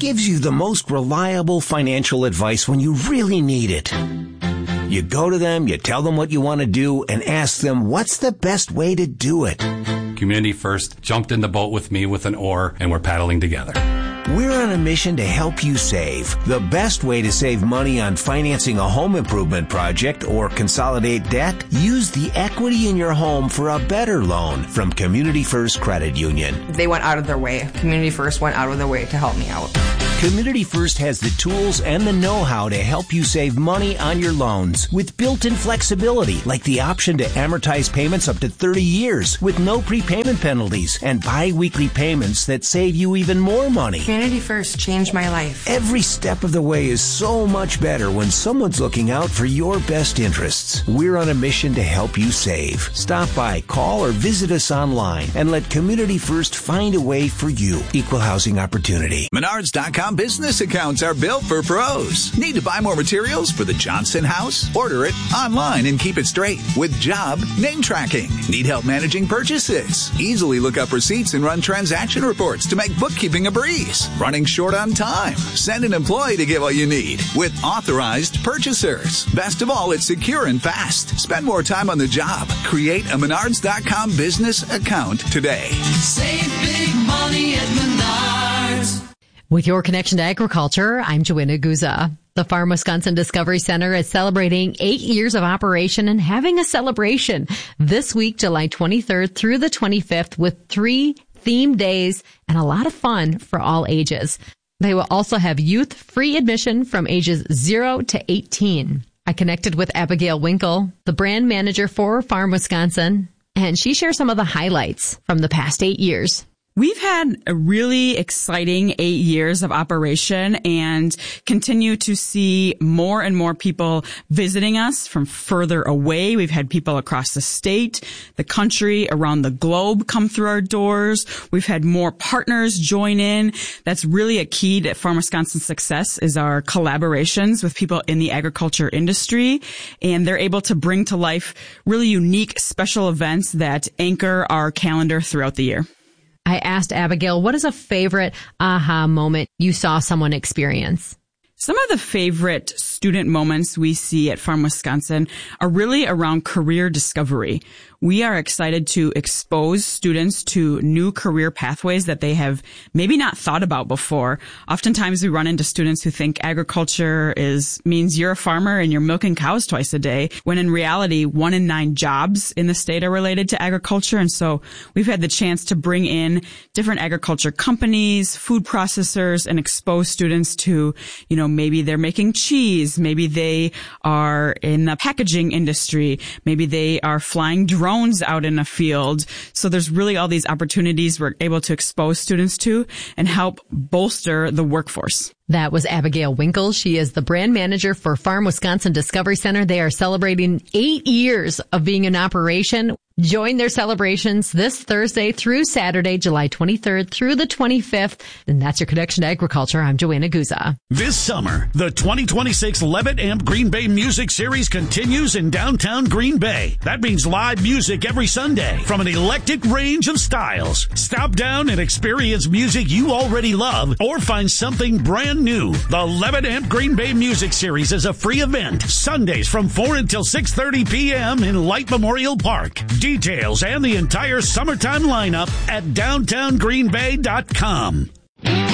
gives you the most reliable financial advice when you really need it. You go to them, you tell them what you want to do, and ask them what's the best way to do it. Community First jumped in the boat with me with an oar, and we're paddling together. We're on a mission to help you save. The best way to save money on financing a home improvement project or consolidate debt? Use the equity in your home for a better loan from Community First Credit Union. They went out of their way. Community First went out of their way to help me out. Community First has the tools and the know-how to help you save money on your loans with built-in flexibility, like the option to amortize payments up to 30 years with no prepayment penalties and bi-weekly payments that save you even more money. Community First changed my life. Every step of the way is so much better when someone's looking out for your best interests. We're on a mission to help you save. Stop by, call, or visit us online and let Community First find a way for you. Equal housing opportunity. Menards.com business accounts are built for pros. Need to buy more materials for the Johnson house? Order it online and keep it straight with job name tracking. Need help managing purchases? Easily look up receipts and run transaction reports to make bookkeeping a breeze. Running short on time? Send an employee to get what you need with authorized purchasers. Best of all, it's secure and fast. Spend more time on the job. Create a Menards.com business account today. Save big money at Menards. With your connection to agriculture, I'm Joanna Guza. The Farm Wisconsin Discovery Center is celebrating 8 years of operation and having a celebration this week, July 23rd through the 25th, with 3 themed days and a lot of fun for all ages. They will also have youth-free admission from ages 0 to 18. I connected with Abigail Winkle, the brand manager for Farm Wisconsin, and she shares some of the highlights from the past 8 years. We've had a really exciting 8 years of operation and continue to see more and more people visiting us from further away. We've had people across the state, the country, around the globe come through our doors. We've had more partners join in. That's really a key to Farm Wisconsin's success is our collaborations with people in the agriculture industry. And they're able to bring to life really unique special events that anchor our calendar throughout the year. I asked Abigail, what is a favorite aha moment you saw someone experience? Some of the favorite student moments we see at Farm Wisconsin are really around career discovery. We are excited to expose students to new career pathways that they have maybe not thought about before. Oftentimes we run into students who think agriculture means you're a farmer and you're milking cows twice a day, when in reality, 1 in 9 jobs in the state are related to agriculture. And so we've had the chance to bring in different agriculture companies, food processors, and expose students to, maybe they're making cheese, maybe they are in the packaging industry, maybe they are flying drones out in a field. So there's really all these opportunities we're able to expose students to and help bolster the workforce. That was Abigail Winkle. She is the brand manager for Farm Wisconsin Discovery Center. They are celebrating 8 years of being in operation. Join their celebrations this Thursday through Saturday, July 23rd through the 25th. And that's your connection to agriculture. I'm Joanna Guza. This summer, the 2026 Levitt Amp Green Bay Music Series continues in downtown Green Bay. That means live music every Sunday from an eclectic range of styles. Stop down and experience music you already love or find something brand new. The Levitt Amp Green Bay Music Series is a free event. Sundays from 4 until 6:30 p.m. in Light Memorial Park. Details and the entire summertime lineup at downtowngreenbay.com.